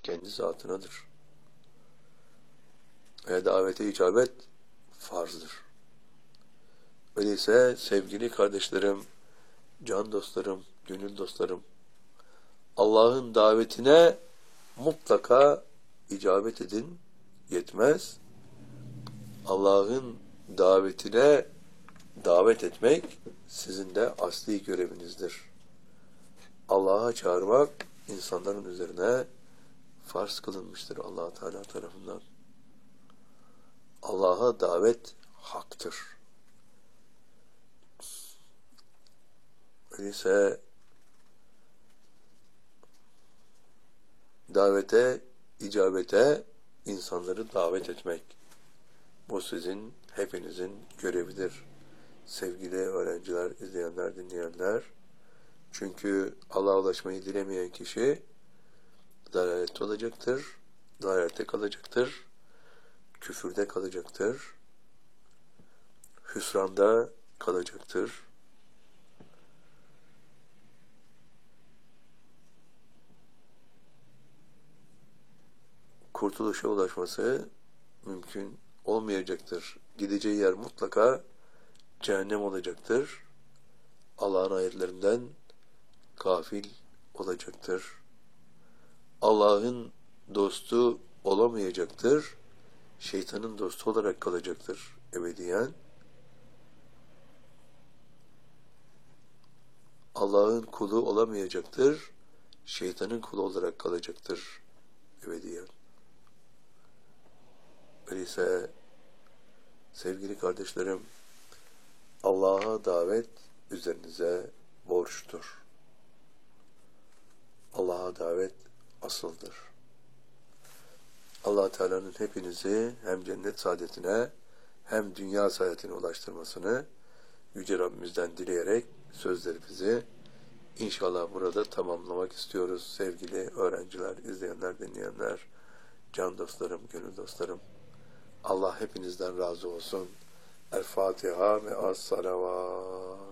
kendi zatınadır. Ve davete icabet farzdır. Öyleyse sevgili kardeşlerim, can dostlarım, gönül dostlarım, Allah'ın davetine mutlaka icabet edin, yetmez. Allah'ın davetine davet etmek sizin de asli görevinizdir. Allah'a çağırmak insanların üzerine farz kılınmıştır Allah Teala tarafından. Allah'a davet haktır. Öyleyse davete, icabete insanları davet etmek. Bu sizin, hepinizin görevidir. Sevgili öğrenciler, izleyenler, dinleyenler. Çünkü Allah'a ulaşmayı dilemeyen kişi dalalette olacaktır, dalalette kalacaktır, küfürde kalacaktır, hüsranda kalacaktır. Kurtuluşa ulaşması mümkün olmayacaktır. Gideceği yer mutlaka cehennem olacaktır. Allah'ın ayetlerinden gafil olacaktır. Allah'ın dostu olamayacaktır. Şeytanın dostu olarak kalacaktır ebediyen. Allah'ın kulu olamayacaktır. Şeytanın kulu olarak kalacaktır ebediyen. Öyleyse sevgili kardeşlerim, Allah'a davet üzerinize borçtur. Allah'a davet asıldır. Allah Teala'nın hepinizi hem cennet saadetine hem dünya saadetine ulaştırmasını Yüce Rabbimizden dileyerek sözlerimizi inşallah burada tamamlamak istiyoruz sevgili öğrenciler, izleyenler, dinleyenler, can dostlarım, gönül dostlarım. Allah hepinizden razı olsun. El Fatiha ve as-salavat.